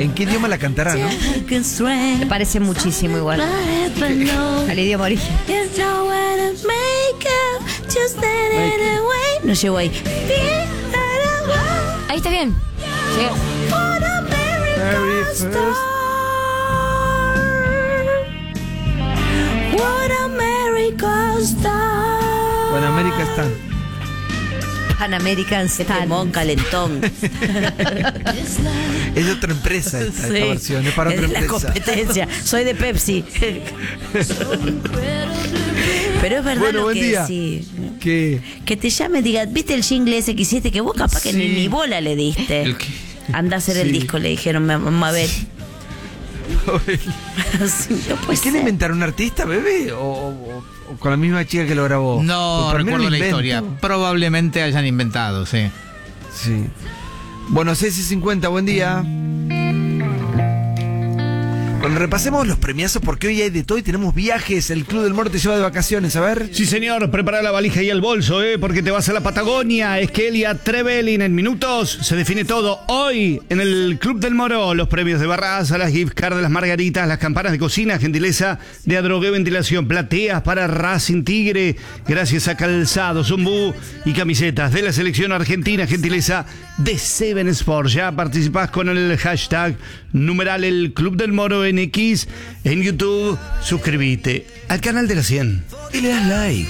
¿En qué idioma la cantará, no? Me parece muchísimo igual al idioma original. No llego ahí. Ahí está bien. Llega. Very first. Bueno, América está. Pan American Stan. Temón calentón. Es de otra empresa esta versión, es para Es otra de la empresa. competencia. Soy de Pepsi. Pero es verdad Bueno, lo buen que día. sí. ¿Qué? Que te llame y diga, ¿viste el jingle ese que hiciste? Que vos capaz que Sí. ni bola le diste. ¿El qué? Anda a hacer el Sí. disco, le dijeron, mamá, a ver. Sí, no puede ¿Qué le ser. inventaron, un artista, bebé? ¿O con la misma chica que lo grabó? No Porque para mí era recuerdo un la invento. historia. Probablemente hayan inventado, sí. Sí. Bueno, 6:50, buen día. Bueno, repasemos los premiazos porque hoy hay de todo y tenemos viajes. El Club del Moro te lleva de vacaciones, a ver. Sí, señor, prepara la valija y el bolso, porque te vas a la Patagonia. Esquelia Trevelin en minutos. Se define todo hoy en el Club del Moro. Los premios de Barraza, las gift cards de las margaritas, las campanas de cocina, gentileza de Adrogué Ventilación, plateas para Racing Tigre, gracias a Calzado, Zumbú y camisetas de la selección argentina, gentileza de Seven Sports. Ya participás con el hashtag numeral el Club del Moro en X en YouTube. Suscríbete al canal de la 100 Y le das like.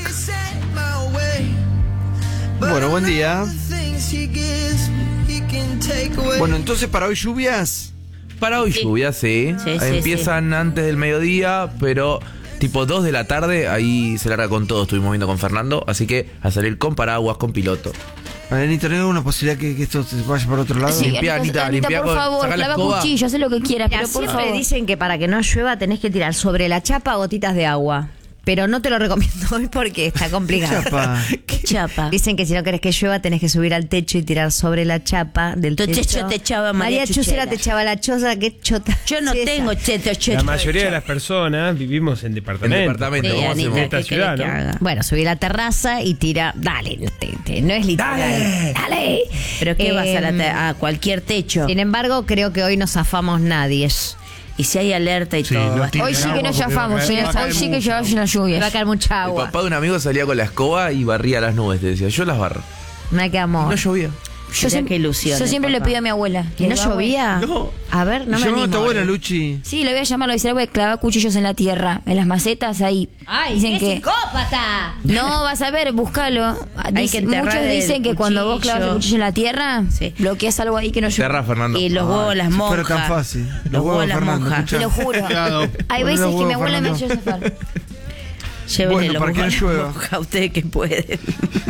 Bueno, buen día. Bueno, entonces para hoy lluvias. Para hoy lluvia, sí. Sí, sí, Empiezan antes del mediodía, pero tipo 2 de la tarde, ahí se larga con todo. Estuvimos viendo con Fernando, así que a salir con paraguas, con piloto. Anita, ¿no hay alguna posibilidad que esto se vaya para otro lado? Sí, Limpia, Anita, limpia por con- favor, saca la clava escoba. cuchillo, haz lo que quieras, Mira, pero por siempre favor. dicen que para que no llueva tenés que tirar sobre la chapa gotitas de agua. Pero no te lo recomiendo hoy porque está complicado. Chapa. ¿Qué chapa? Dicen que si no querés que llueva tenés que subir al techo y tirar sobre la chapa del Tu techo. techo te echaba María Chusera Chuchera. te echaba la choza, qué chota. Yo no Sí, esa. tengo cheto. La mayoría de las personas vivimos en En departamentos. departamento, Sí, ¿cómo Anita, hacemos? esta ¿qué ciudad, querés que ¿no? haga? Bueno, subí la terraza y tira. Dale, no es literal. Dale. ¿Pero qué vas a cualquier techo? Sin embargo, creo que hoy no zafamos nadie. Y si hay alerta y Sí, todo. no va a tiene Hoy sí que agua nos porque chafamos, va a sí, caer hoy sí que mucho. llevamos las Va a lluvias. caer mucha El agua. papá de un amigo salía con la escoba y barría las nubes, te decía, yo las barro. Me quedamos. No llovía. Mirá qué ilusión, yo siempre le papá. pido a mi abuela. ¿Y no llovía? No. A ver, no me Llamó a tu animo. abuela, Luchi. Sí, le voy a llamar, le voy a decir, voy a clavar cuchillos en la tierra, en las macetas ahí. ¡Ay, dicen qué que psicópata! no, vas a ver, búscalo. que enterrar Muchos el dicen que cuando vos cuchillo. clavas el cuchillo en la tierra, Sí. bloqueas algo ahí que no llueve. Terra, Fernando. Y los huevos de las si monjas. fuera tan fácil. Los huevos de las Fernando, monjas. escuchá. Te lo juro. Cuidado. Hay Ponle veces los que mi huevos, abuela me Fernando. hizo zafar. Llévenle Bueno, los para que no huevos a las llueva. monjas, ustedes que pueden.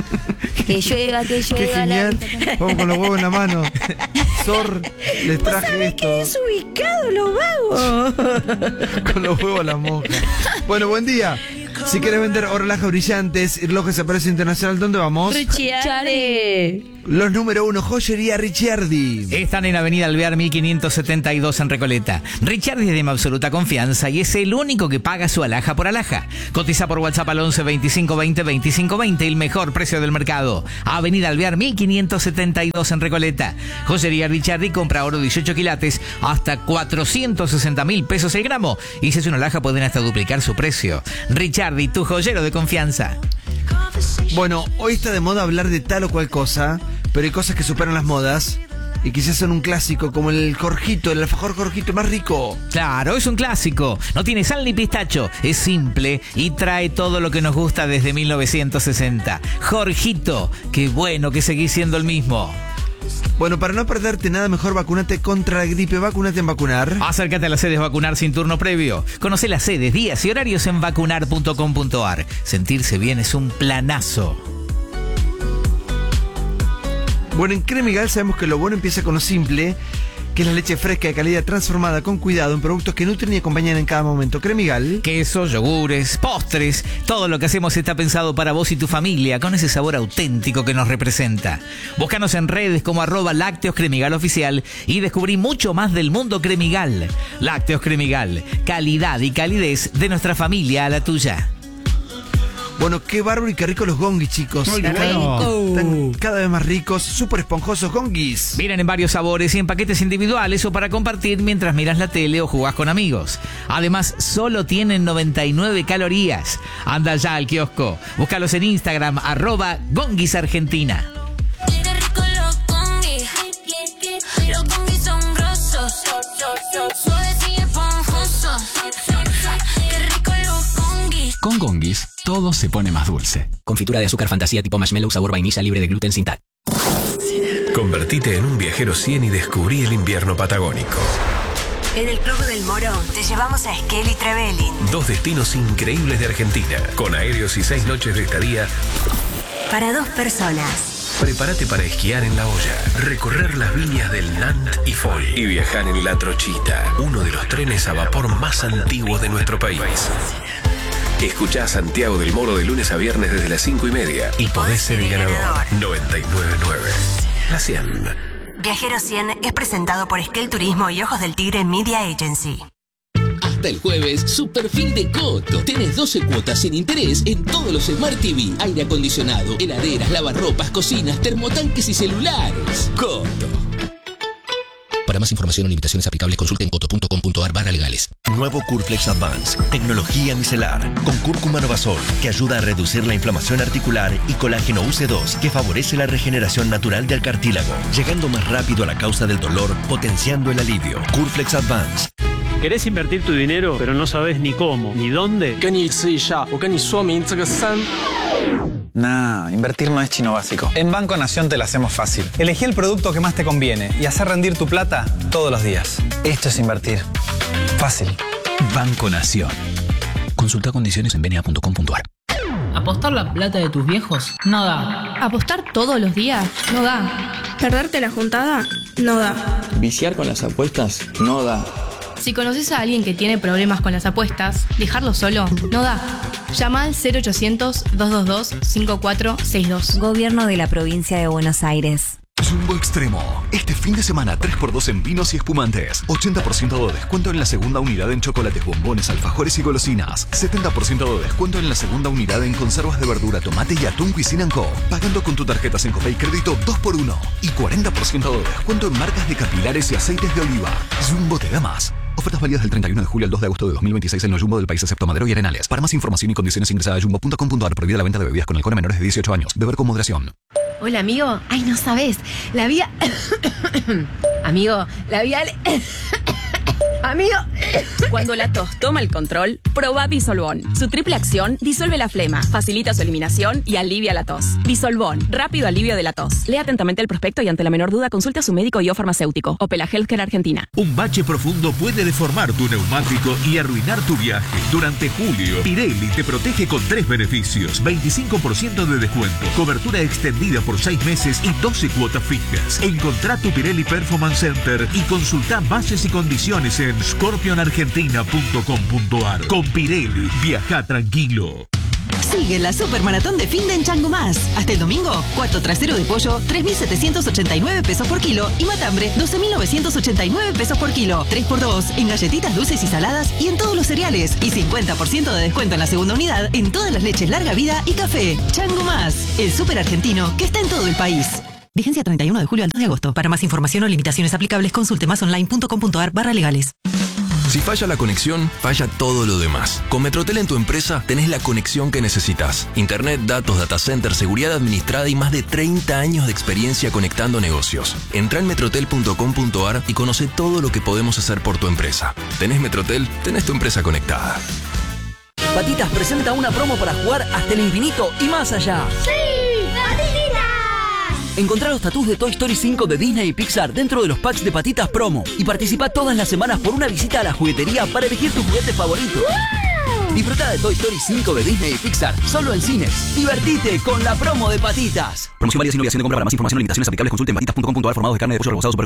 Que llueva, que Qué llueva. genial. Vamos con los huevos en la mano. Sor, les traje esto. Desubicado los vagos. Con los huevos a las monjas. Bueno, buen día. Si quieres vender horolajas brillantes y relojes a precio internacional, ¿dónde vamos? Richie. Los número 1, Joyería Ricciardi. Están en Avenida Alvear 1572 en Recoleta. Ricciardi es de mi absoluta confianza y es el único que paga su alhaja por alhaja. Cotiza por WhatsApp al 11 25 20 25 20, el mejor precio del mercado. Avenida Alvear 1572 en Recoleta. Joyería Ricciardi compra oro 18 quilates hasta 460.000 pesos el gramo. Y si es una alhaja pueden hasta duplicar su precio. Ricciardi, tu joyero de confianza. Bueno, hoy está de moda hablar de tal o cual cosa, pero hay cosas que superan las modas y quizás son un clásico, como el Jorgito, el alfajor Jorgito más rico. Claro, es un clásico. No tiene sal ni pistacho. Es simple y trae todo lo que nos gusta desde 1960. Jorgito, qué bueno que seguís siendo el mismo. Bueno, para no perderte nada, mejor vacunate contra la gripe. Vacunate en Vacunar. Acércate a las sedes Vacunar sin turno previo. Conoce las sedes, días y horarios en vacunar.com.ar. Sentirse bien es un planazo. Bueno, en Cremigal sabemos que lo bueno empieza con lo simple, que es la leche fresca de calidad transformada con cuidado en productos que nutren y acompañan en cada momento. Cremigal. Queso, yogures, postres, todo lo que hacemos está pensado para vos y tu familia, con ese sabor auténtico que nos representa. Búscanos en redes como @Lácteos Cremigal Oficial y descubrí mucho más del mundo Cremigal. Lácteos Cremigal, calidad y calidez de nuestra familia a la tuya. Bueno, qué bárbaro y qué rico los gongis, chicos. Muy bueno. Están cada vez más ricos, súper esponjosos gongis. Vienen en varios sabores y en paquetes individuales o para compartir mientras miras la tele o jugás con amigos. Además, solo tienen 99 calorías. Anda ya al kiosco. Búscalos en Instagram, @gonguisargentina. Qué rico los gongis. Los gongis son grosos. Suaves y esponjosos. Qué rico los gongis. Con Gongis, todo se pone más dulce. Confitura de azúcar fantasía tipo marshmallow sabor vainilla libre de gluten sin tal. Convertite en un viajero 100 y descubrí el invierno patagónico. En el Club del Moro te llevamos a Esquel y Trevelin. 2 destinos increíbles de Argentina, con aéreos y 6 noches de estadía Para 2 personas. Prepárate para esquiar en la olla, recorrer las viñas del Nant y Foy y viajar en la Trochita, uno de los trenes a vapor más antiguos de nuestro país. Escuchá a Santiago del Moro de lunes a viernes desde las 5:30 y podés ser el ganador. 999. La 100. Viajero 100 es presentado por Esquel Turismo y Ojos del Tigre Media Agency. Hasta el jueves, super fin de Coto. Tenés 12 cuotas sin interés en todos los Smart TV, aire acondicionado, heladeras, lavarropas, cocinas, termotanques y celulares. Coto. Para más información o limitaciones aplicables, consulte en coto.com.ar/legales. Nuevo Curflex Advance, tecnología micelar, con cúrcuma novasol, que ayuda a reducir la inflamación articular, y colágeno UC2, que favorece la regeneración natural del cartílago, llegando más rápido a la causa del dolor, potenciando el alivio. Curflex Advance. ¿Querés invertir tu dinero, pero no sabes ni cómo, ni dónde? Nah, invertir no es chino básico. En Banco Nación te lo hacemos fácil. Elegí el producto que más te conviene y hacer rendir tu plata todos los días. Esto es invertir. Fácil. Banco Nación. Consulta condiciones en bna.com.ar. ¿Apostar la plata de tus viejos? No da. ¿Apostar todos los días? No da. ¿Perderte la juntada? No da. ¿Viciar con las apuestas? No da. Si conoces a alguien que tiene problemas con las apuestas, dejarlo solo no da. Llama al 0800-222-5462. Gobierno de la Provincia de Buenos Aires. Jumbo Extremo. Este fin de semana 3x2 en vinos y espumantes. 80% de descuento en la segunda unidad en chocolates, bombones, alfajores y golosinas. 70% de descuento en la segunda unidad en conservas de verdura, tomate y atún Cuisine & Co. Pagando con tu tarjeta Sencopay Crédito 2x1. Y 40% de descuento en marcas de capilares y aceites de oliva. Jumbo te da más. Ofertas válidas del 31 de julio al 2 de agosto de 2026 en los Jumbo del país excepto Madero y Arenales. Para más información y condiciones ingresa a jumbo.com.ar. Prohibida la venta de bebidas con alcohol a menores de 18 años. Beber con moderación. Hola, amigo. Ay, no sabes. La vida... Amigo, la vida... Amigo. Cuando la tos toma el control, proba Disolvón. Su triple acción disuelve la flema, facilita su eliminación y alivia la tos. Disolvón, rápido alivio de la tos. Lea atentamente el prospecto y ante la menor duda consulte a su médico y o farmacéutico. Opela Healthcare Argentina. Un bache profundo puede deformar tu neumático y arruinar tu viaje. Durante julio, Pirelli te protege con 3 beneficios. 25% de descuento, cobertura extendida por 6 meses y 12 cuotas fijas. Encontrá tu Pirelli Performance Center y consultá bases y condiciones en scorpionargentina.com.ar. Con Pirelli, viaja tranquilo. Sigue la supermaratón de fin de en Chango Más. Hasta el domingo, cuarto trasero de pollo, 3.789 pesos por kilo. Y matambre, 12.989 pesos por kilo. 3x2 en galletitas dulces y saladas y en todos los cereales. Y 50% de descuento en la segunda unidad en todas las leches larga vida y café. Chango Más, el súper argentino que está en todo el país. Vigencia 31 de julio al 2 de agosto. Para más información o limitaciones aplicables, consulte masonline.com.ar/legales. Si falla la conexión, falla todo lo demás. Con Metrotel en tu empresa tenés la conexión que necesitas. Internet, datos, data center, seguridad administrada y más de 30 años de experiencia conectando negocios. Entrá en metrotel.com.ar y conoce todo lo que podemos hacer por tu empresa. Tenés Metrotel, tenés tu empresa conectada. Patitas presenta una promo para jugar hasta el infinito y más allá. ¡Sí! ¡Patitas! Encontrá los tatús de Toy Story 5 de Disney y Pixar dentro de los packs de Patitas Promo y participa todas las semanas por una visita a la juguetería para elegir tu juguete favorito. ¡Wow! Disfruta de Toy Story 5 de Disney y Pixar solo en cines. Divertite con la promo de Patitas. Promoción válida sin obligación de compra. Para más información o limitaciones aplicables consulte en patitas.com.ar. Formados de carne de pollo rebozado super congelados.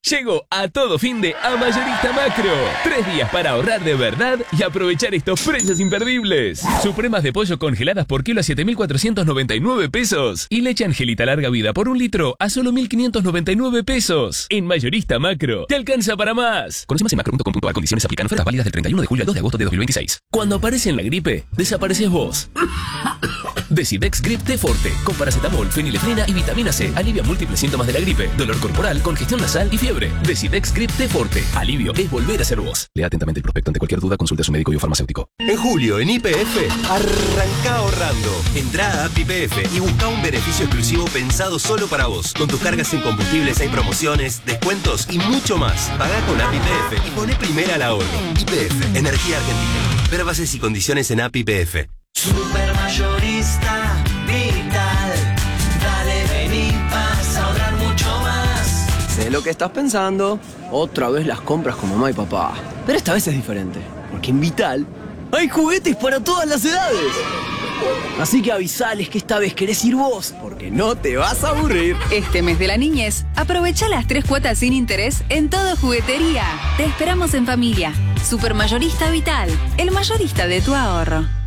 Llegó a todo fin de a Mayorista Macro. 3 días para ahorrar de verdad y aprovechar estos precios imperdibles. Supremas de pollo congeladas por kilo a 7.499 pesos. Y leche Angelita larga vida por 1 litro a solo 1.599 pesos. En Mayorista Macro, te alcanza para más. Conoce más en macro.com.ar. Condiciones aplican. Ofertas válidas del 31 de julio al 2 de agosto de 2026. Cuando aparece la gripe, desapareces vos. Decidex Grip T Forte, con paracetamol, fenilefrina y vitamina C, alivia múltiples síntomas de la gripe, dolor corporal, congestión nasal y fiebre. Decidex Grip T Forte, alivio es volver a ser vos. Lea atentamente el prospecto. Ante cualquier duda, consulte a su médico y o farmacéutico. En julio, en YPF, arranca ahorrando. Entrá a App YPF y busca un beneficio exclusivo pensado solo para vos. Con tus cargas en combustibles hay promociones, descuentos y mucho más. Pagá con App YPF y poné primera al ahorro. YPF, Energía Argentina. Ver bases y condiciones en App YPF. Supermayorista Vital, dale, vení, vas a ahorrar mucho más. Sé lo que estás pensando, otra vez las compras con mamá y papá. Pero esta vez es diferente, porque en Vital hay juguetes para todas las edades. Así que avisales que esta vez querés ir vos, porque no te vas a aburrir. Este mes de la niñez, aprovecha las 3 cuotas sin interés en todo juguetería. Te esperamos en familia. Supermayorista Vital, el mayorista de tu ahorro.